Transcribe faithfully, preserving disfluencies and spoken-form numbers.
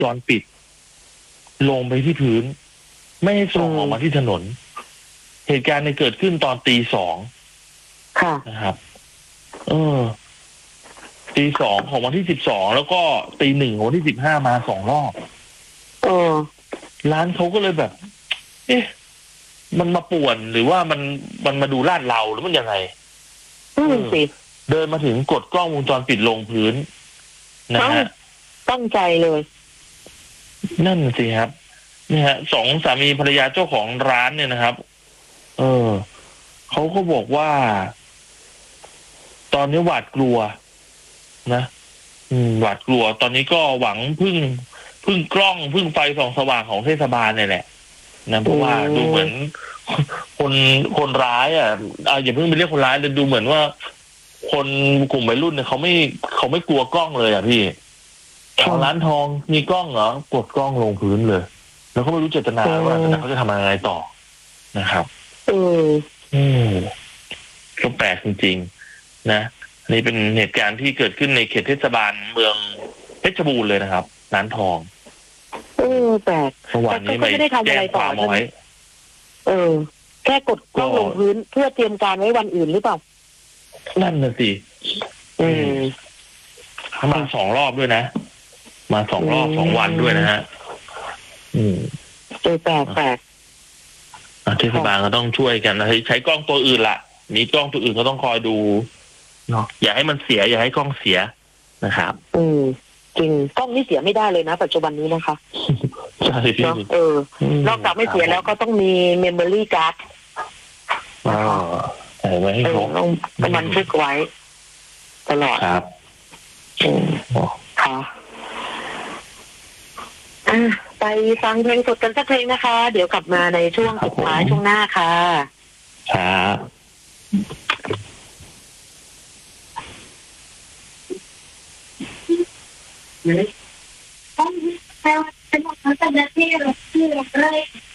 จรปิดลงไปที่พื้นไม่ให้ส่องอืมออกมาที่ถนน เหตุการณ์เนี่ยเกิดขึ้นตอนตีสองค่ะนะครับ เออตีสองของวันที่สิบสองแล้วก็ตีหนึ่งของวันที่สิบห้ามาสองรอบเออร้านเขาก็เลยแบบ เอ๊ะ มันมาป่วนหรือว่ามันมันมาดูลาดเราหรือมันยังไงอืมสิเดินมาถึงกดกล้องวงจรปิดลงพื้นนะเอ้าฮะตั้งใจเลยนั่นสิครับเนี่ยฮะสองสามีภรรยาเจ้าของร้านเนี่ยนะครับ เออเขาก็บอกว่า ตอนนี้หวาดกลัวนะอืมหวาดกลัว ตอนนี้ก็หวังพึ่งพึ่งกล้องพึ่งไฟส่องสว่างของเทศบาลเนี่ยแหละนะเพราะว่าอืมดูเหมือน คนคนร้ายอ่ะอ่ะอย่าเพิ่งไปเรียกคนร้ายเลยดูเหมือนว่า คนกลุ่มวัยรุ่นเนี่ยเขาไม่เขาไม่กลัวกล้องเลยอ่ะพี่ทางร้านทองมีกล้องเหรอกดกล้องลงพื้นเลย แล้วก็ไม่รู้เจตนาว่าเขาจะทำอะไรต่อนะครับเอออืมก็แปลกจริงๆนะอันนี้เป็นเหตุการณ์ที่เกิดขึ้นในเขตเทศบาลเมืองเพชรบูรณ์เลยนะครับร้านทองเออแปลกเมื่อวานนี้แต่ก็ไม่ได้ทำอะไรต่อแจ้งความเอาไว้เออ แค่กดกล้องก็ลงพื้นเพื่อเตรียมการไว้วันอื่นหรือเปล่านั่นน่ะสิอืมเขามาสองรอบด้วยนะ มาสองรอบอืมสองวันด้วยนะฮะ อืมเออแปลกแปลกเทศบาลก็ต้องช่วยกันนะใช้กล้องตัวอื่นละมีกล้องตัวอื่นก็ต้องคอยดูเนาะอย่าให้มันเสีย อย่าให้กล้องเสียนะครับอืมจริงกล้องนี่เสียไม่ได้เลยนะ ปัจจุบันนี้นะคะใช่พี่เนาะเออ นอกจากไม่เสียแล้วก็ต้องมีเมมโมรี่การ์ดอ๋อใส่ไว้ให้เอครอบ ต้องบันทึกไว้ ตลอดครับอืมอ๋อค่ะอ่ะไปฟังเพลงสดกันสักเพลงนะคะ เดี๋ยวกลับมาในช่วงสุดท้ายช่วงหน้าค่ะครับต้องแปลว่าเป็นของสัญญาที่เราที่เราเลย